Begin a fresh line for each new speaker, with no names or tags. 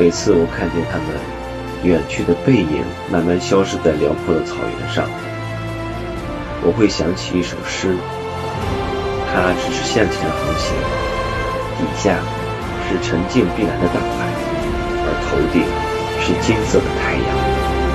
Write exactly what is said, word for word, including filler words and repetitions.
每次我看见他们远去的背影慢慢消失在辽阔的草原上，我会想起一首诗，它只是向前航行，底下是沉静碧蓝的大海，而头顶是金色的太阳。